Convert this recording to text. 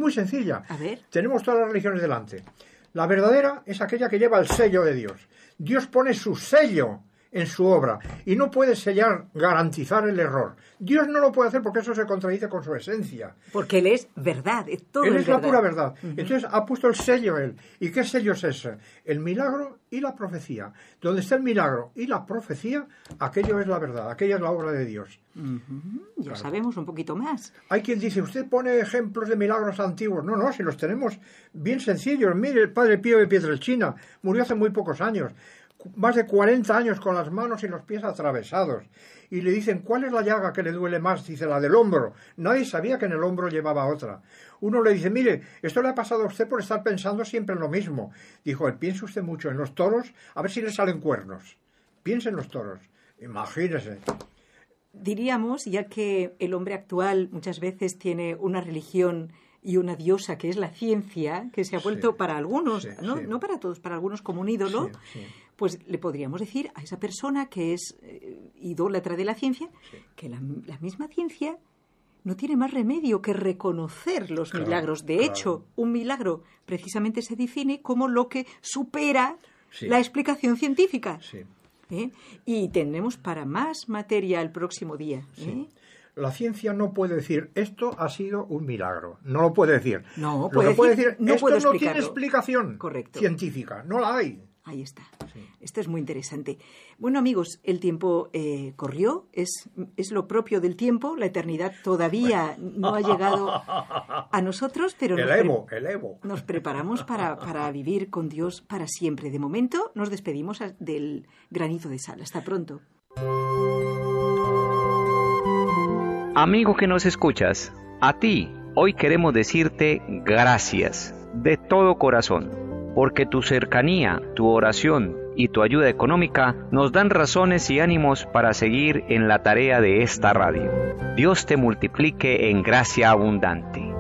muy sencilla. A ver. Tenemos todas las religiones delante. La verdadera es aquella que lleva el sello de Dios. Dios pone su sello en su obra y no puede sellar, garantizar el error. Dios no lo puede hacer porque eso se contradice con su esencia. Porque Él es verdad, es todo. Él es la verdad. pura verdad. Entonces ha puesto el sello Él. ¿Y qué sello es ese? El milagro y la profecía. Donde está el milagro y la profecía, aquello es la verdad, aquella es la obra de Dios. Ya Claro. sabemos un poquito más. Hay quien dice, usted pone ejemplos de milagros antiguos. No, si los tenemos bien sencillos. Mire, el padre Pío de Pietrelcina murió hace muy pocos años. Más de 40 años con las manos y los pies atravesados. Y le dicen, ¿cuál es la llaga que le duele más? Dice, la del hombro. Nadie sabía que en el hombro llevaba otra. Uno le dice, mire, esto le ha pasado a usted por estar pensando siempre en lo mismo. Dijo, piense usted mucho en los toros, a ver si le salen cuernos. Piense en los toros. Imagínese. Diríamos, ya que el hombre actual muchas veces tiene una religión y una diosa que es la ciencia, que se ha vuelto para algunos, no para todos, para algunos como un ídolo, pues le podríamos decir a esa persona que es idólatra de la ciencia, que la misma ciencia no tiene más remedio que reconocer los milagros. De hecho, un milagro precisamente se define como lo que supera la explicación científica. Y tenemos para más materia el próximo día. La ciencia no puede decir, esto ha sido un milagro. No lo puede decir. No, lo que puede decir, no esto no tiene explicación científica. No la hay. Ahí está. Esto es muy interesante. Bueno, amigos, el tiempo corrió. Es lo propio del tiempo. La eternidad todavía no ha llegado a nosotros, pero el Evo. Nos preparamos para vivir con Dios para siempre. De momento, nos despedimos del granito de sal. Hasta pronto. Amigo que nos escuchas, a ti hoy queremos decirte gracias de todo corazón, porque tu cercanía, tu oración y tu ayuda económica nos dan razones y ánimos para seguir en la tarea de esta radio. Dios te multiplique en gracia abundante.